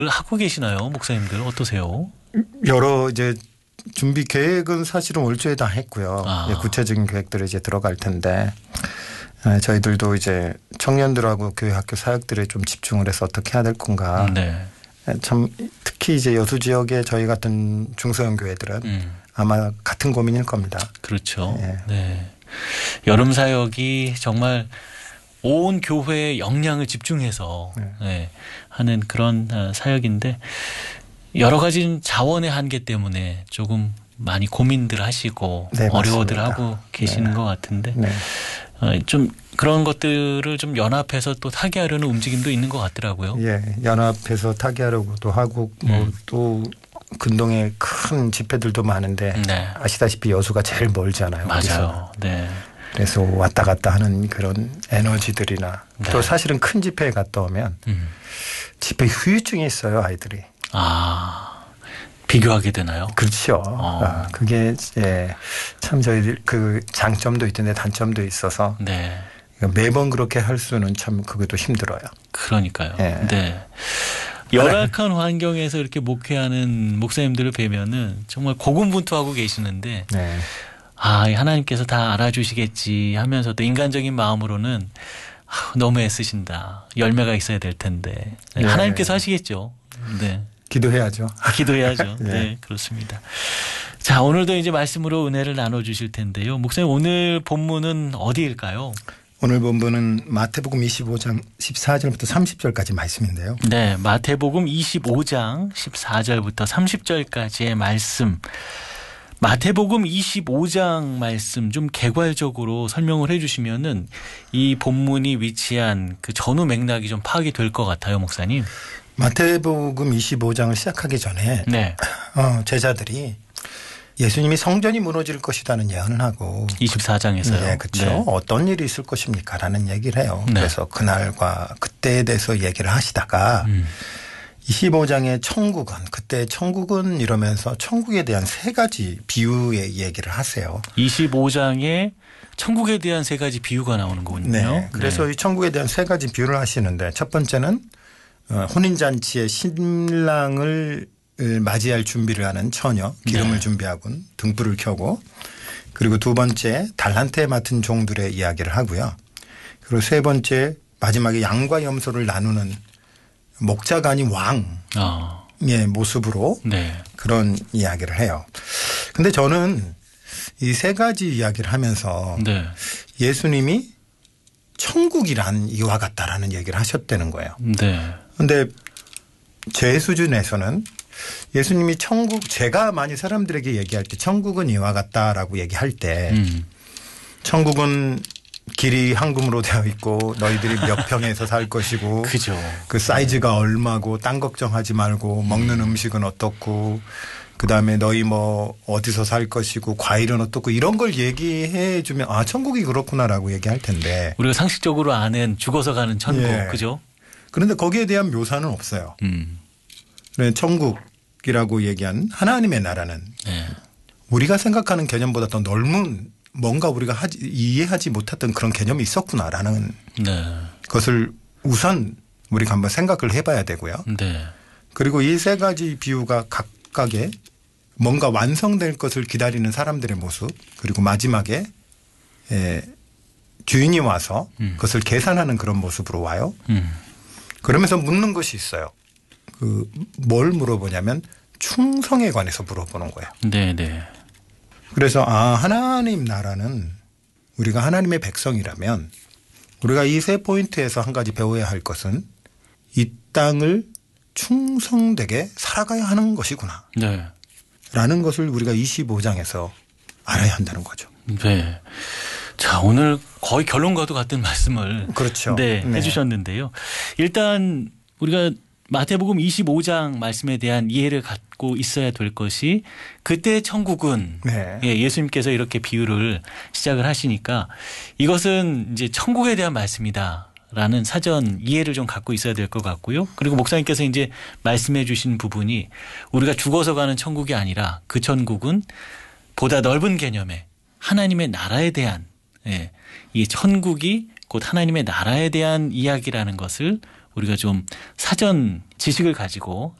하고 계시나요, 목사님들 어떠세요? 여러 이제 준비 계획은 사실은 올 초에 다 했고요. 이제 구체적인 계획들이 이제 들어갈 텐데 저희들도 이제 청년들하고 교회 학교 사역들에 좀 집중을 해서 어떻게 해야 될 건가. 네. 참 특히 이제 여수 지역의 저희 같은 중소형 교회들은 아마 같은 고민일 겁니다. 그렇죠. 예. 네. 여름 사역이 정말 온 교회의 역량을 집중해서 네, 하는 그런 사역인데 여러 가지 자원의 한계 때문에 조금 많이 고민들 하시고 네, 어려워들 맞습니다. 하고 계시는 것 같은데 네. 좀 그런 것들을 좀 연합해서 또 타개하려는 움직임도 있는 것 같더라고요. 예, 연합해서 타개하려고도 하고 뭐 또 근동에 큰 집회들도 많은데 네. 아시다시피 여수가 제일 멀잖아요. 맞아요. 네. 그래서 왔다 갔다 하는 그런 에너지들이나 네. 또 사실은 큰 집회에 갔다 오면 집회 후유증이 있어요, 아이들이. 비교하게 되나요? 그렇죠. 그게 참 저희들 그 장점도 있던데 단점도 있어서 네. 매번 그렇게 할 수는 참 그것도 힘들어요. 그러니까요. 예. 네. 열악한 환경에서 이렇게 목회하는 목사님들을 뵈면은 정말 고군분투하고 계시는데 네. 하나님께서 다 알아주시겠지 하면서도 인간적인 마음으로는 너무 애쓰신다. 열매가 있어야 될 텐데. 네. 하나님께서 하시겠죠. 네. 기도해야죠. 기도해야죠. 네. 네, 그렇습니다. 자, 오늘도 이제 말씀으로 은혜를 나눠주실 텐데요. 목사님 오늘 본문은 어디일까요? 오늘 본문은 마태복음 25장 14절부터 30절까지 말씀인데요. 네, 마태복음 25장 14절부터 30절까지의 말씀. 마태복음 25장 말씀 좀 개괄적으로 설명을 해 주시면은 이 본문이 위치한 그 전후 맥락이 좀 파악이 될 것 같아요, 목사님. 마태복음 25장을 시작하기 전에 네. 제자들이 예수님이 성전이 무너질 것이라는 예언을 하고 24장에서요. 네, 그렇죠. 네. 어떤 일이 있을 것입니까? 라는 얘기를 해요. 네. 그래서 그날과 그때에 대해서 얘기를 하시다가 25장의 천국은 그때 천국은 이러면서 천국에 대한 세 가지 비유의 얘기를 하세요. 25장에 천국에 대한 세 가지 비유가 나오는 거군요. 네. 그래서 네. 이 천국에 대한 세 가지 비유를 하시는데 첫 번째는 혼인잔치에 신랑을 맞이할 준비를 하는 처녀 기름을 네. 준비하고 등불을 켜고 그리고 두 번째 달란트에 맡은 종들의 이야기를 하고요. 그리고 세 번째 마지막에 양과 염소를 나누는 목자가 아닌 왕의 모습으로 네. 그런 이야기를 해요. 근데 저는 이 세 가지 이야기를 하면서 네. 예수님이 천국이란 이와 같다라는 얘기를 하셨다는 거예요. 네. 근데 제 수준에서는 예수님이 천국 제가 많이 사람들에게 얘기할 때 천국은 이와 같다라고 얘기할 때 천국은 길이 황금으로 되어 있고 너희들이 몇 평에서 살 것이고 그죠. 그 사이즈가 얼마고 땅 걱정하지 말고 먹는 음식은 어떻고 그다음에 너희 뭐 어디서 살 것이고 과일은 어떻고 이런 걸 얘기해 주면 아 천국이 그렇구나라고 얘기할 텐데 우리가 상식적으로 아는 죽어서 가는 천국. 예. 그죠? 그런데 거기에 대한 묘사는 없어요. 네, 천국이라고 얘기한 하나님의 나라는 네. 우리가 생각하는 개념보다 더 넓은 뭔가 우리가 이해하지 못했던 그런 개념이 있었구나라는 네. 것을 우선 우리가 한번 생각을 해봐야 되고요. 네. 그리고 이 세 가지 비유가 각각의 뭔가 완성될 것을 기다리는 사람들의 모습 그리고 마지막에 주인이 와서 그것을 계산하는 그런 모습으로 와요. 그러면서 묻는 것이 있어요. 뭘 물어보냐면 충성에 관해서 물어보는 거예요. 네. 네. 그래서 하나님 나라는 우리가 하나님의 백성이라면 우리가 이 세 포인트에서 한 가지 배워야 할 것은 이 땅을 충성되게 살아가야 하는 것이구나. 네. 라는 것을 우리가 25장에서 알아야 한다는 거죠. 네. 자, 오늘 거의 결론과도 같은 말씀을 그렇죠. 네, 네. 해주셨는데요. 일단 우리가 마태복음 25장 말씀에 대한 이해를 갖고 있어야 될 것이 그때 천국은 네. 예수님께서 이렇게 비유를 시작을 하시니까 이것은 이제 천국에 대한 말씀이다. 라는 사전 이해를 좀 갖고 있어야 될 것 같고요. 그리고 목사님께서 이제 말씀해 주신 부분이 우리가 죽어서 가는 천국이 아니라 그 천국은 보다 넓은 개념의 하나님의 나라에 대한 이 천국이 곧 하나님의 나라에 대한 이야기라는 것을 우리가 좀 사전 지식을 가지고